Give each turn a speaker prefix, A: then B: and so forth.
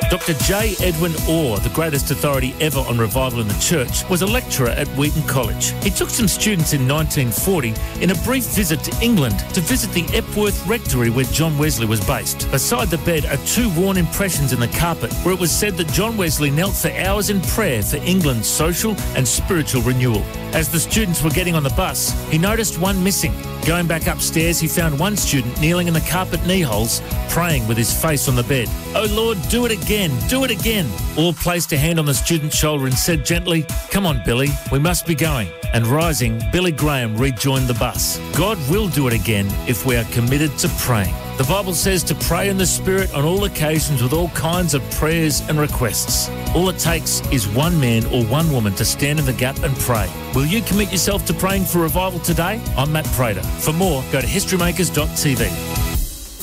A: Dr. J. Edwin Orr, the greatest authority ever on revival in the church, was a lecturer at Wheaton College. He took some students in 1940 in a brief visit to England to visit the Epworth Rectory where John Wesley was based. Beside the bed are two worn impressions in the carpet where it was said that John Wesley knelt for hours in prayer for England's social and spiritual renewal. As the students were getting on the bus, he noticed one missing. Going back upstairs, he found one student kneeling in the carpet knee holes, praying with his face on the bed. "Oh Lord, do it again, do it again." Orr placed a hand on the student's shoulder and said gently, "Come on, Billy, we must be going." And rising, Billy Graham rejoined the bus. God will do it again if we are committed to praying. The Bible says to pray in the Spirit on all occasions with all kinds of prayers and requests. All it takes is one man or one woman to stand in the gap and pray. Will you commit yourself to praying for revival today? I'm Matt Prater. For more, go to historymakers.tv.